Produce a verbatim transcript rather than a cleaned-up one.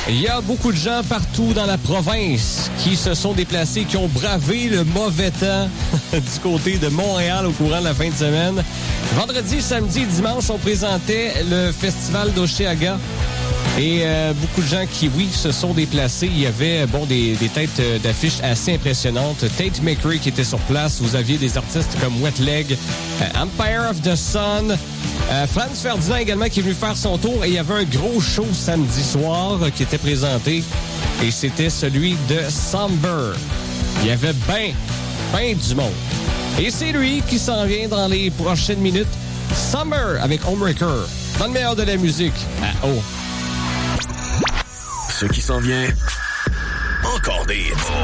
Il y a beaucoup de gens partout dans la province qui se sont déplacés, qui ont bravé le mauvais temps du côté de Montréal au courant de la fin de semaine. Vendredi, samedi et dimanche, on présentait le festival d'Oshéaga. Et euh, beaucoup de gens qui, oui, se sont déplacés. Il y avait, bon, des, des têtes d'affiches assez impressionnantes. Tate McRae qui était sur place. Vous aviez des artistes comme Wet Leg, euh, Empire of the Sun, euh, Franz Ferdinand également qui est venu faire son tour. Et il y avait un gros show samedi soir euh, qui était présenté. Et c'était celui de Somber. Il y avait ben, ben du monde. Et c'est lui qui s'en vient dans les prochaines minutes. Summer avec Homewrecker. Dans le meilleur de la musique. À haut. Ce qui s'en vient, encore des hits.